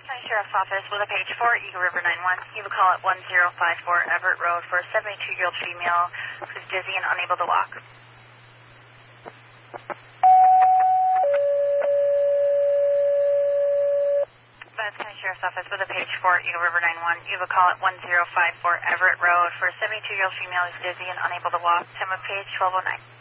County Sheriff's Office with a page 4, Eagle River 911. You have a call at 1054 Everett Road for a 72-year-old female who's dizzy and unable to walk. Vance County Sheriff's Office with a page 4, Eagle River 911. You have a call at 1054 Everett Road for a 72-year-old female who's dizzy and unable to walk. Time of page 1209.